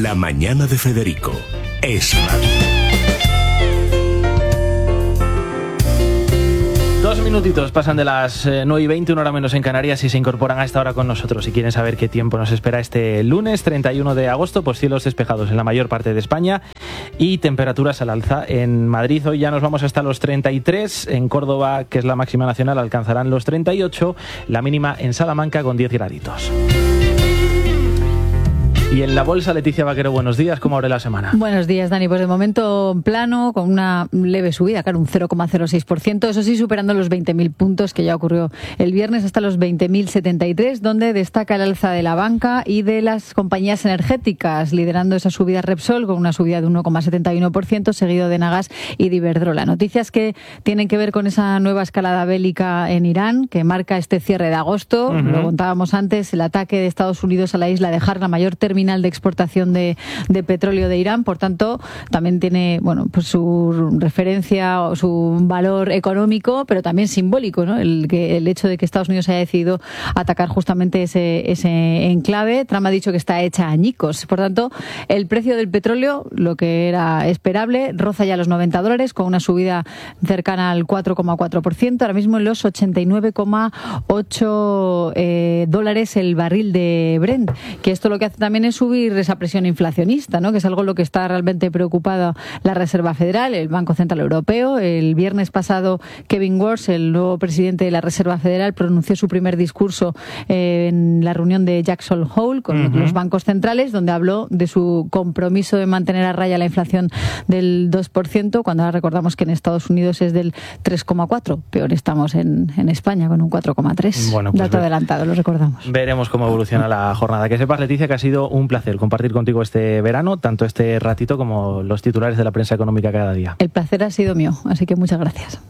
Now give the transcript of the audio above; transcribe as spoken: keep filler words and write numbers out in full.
La mañana de Federico es radio. Dos minutitos pasan de las nueve y veinte, una hora menos en Canarias, y se incorporan a esta hora con nosotros. Si quieren saber qué tiempo nos espera este lunes treinta y uno de agosto, pues cielos despejados en la mayor parte de España y temperaturas al alza. En Madrid hoy ya nos vamos hasta los treinta y tres, en Córdoba, que es la máxima nacional, alcanzarán los treinta y ocho, la mínima en Salamanca con diez graditos. Y en la bolsa, Leticia Vaquero, buenos días, ¿cómo abre la semana? Buenos días, Dani. Pues de momento plano, con una leve subida, claro, un cero coma cero seis por ciento, eso sí, superando los veinte mil puntos, que ya ocurrió el viernes, hasta los veinte mil setenta y tres, donde destaca el alza de la banca y de las compañías energéticas, liderando esa subida Repsol, con una subida de uno coma setenta y uno por ciento, seguido de Nagas y de Iberdrola. Noticias que tienen que ver con esa nueva escalada bélica en Irán, que marca este cierre de agosto. Uh-huh. Lo contábamos antes, el ataque de Estados Unidos a la isla, dejar la mayor terminal de exportación de, de petróleo de Irán, por tanto también tiene, bueno, pues su referencia o su valor económico, pero también simbólico, ¿no? El que el hecho de que Estados Unidos haya decidido atacar justamente ese ese enclave. Trump ha dicho que está hecha añicos, por tanto el precio del petróleo, lo que era esperable, roza ya los noventa dólares, con una subida cercana al cuatro coma cuatro por ciento, ahora mismo en los ochenta y nueve coma ocho eh, dólares el barril de Brent, que esto lo que hace también es subir esa presión inflacionista, ¿no? Que es algo lo que está realmente preocupada la Reserva Federal, el Banco Central Europeo. El viernes pasado, Kevin Warsh, el nuevo presidente de la Reserva Federal, pronunció su primer discurso eh, en la reunión de Jackson Hole con uh-huh. los bancos centrales, donde habló de su compromiso de mantener a raya la inflación del dos por ciento, cuando ahora recordamos que en Estados Unidos es del tres coma cuatro por ciento. Peor estamos en, en España, con un cuatro coma tres por ciento. Bueno, pues dato ve- adelantado, lo recordamos. Veremos cómo evoluciona la jornada. Que sepas, Leticia, que ha sido un placer compartir contigo este verano, tanto este ratito como los titulares de la prensa económica cada día. El placer ha sido mío, así que muchas gracias.